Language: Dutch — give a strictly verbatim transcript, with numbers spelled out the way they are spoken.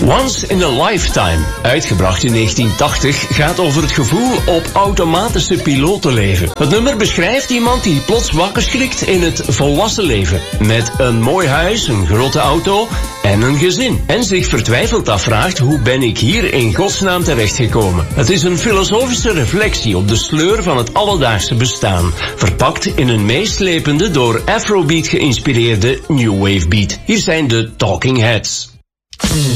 Once in a Lifetime, uitgebracht in negentien tachtig, gaat over het gevoel op automatische piloot te leven. Het nummer beschrijft iemand die plots wakker schrikt in het volwassen leven. Met een mooi huis, een grote auto en een gezin. En zich vertwijfeld afvraagt, hoe ben ik hier in godsnaam terechtgekomen? Het is een filosofische reflectie op de sleur van het alledaagse bestaan. Verpakt in een meeslepende, door Afrobeat geïnspireerde New Wave beat. Hier zijn de Talking Heads.